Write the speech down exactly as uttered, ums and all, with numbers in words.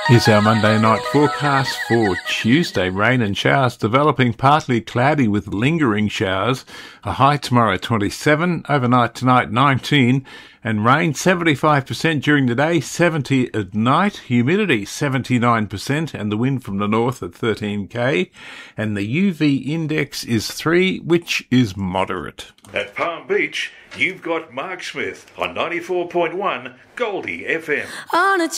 Here's our Monday night forecast for Tuesday. Rain and showers developing, partly cloudy with lingering showers. A high tomorrow twenty-seven, overnight tonight nineteen, and rain seventy-five percent during the day, seventy at night. Humidity seventy-nine percent and the wind from the north at thirteen k. And the U V index is three, which is moderate. At Palm Beach, you've got Mark Smith on ninety-four point one Goldie F M. On a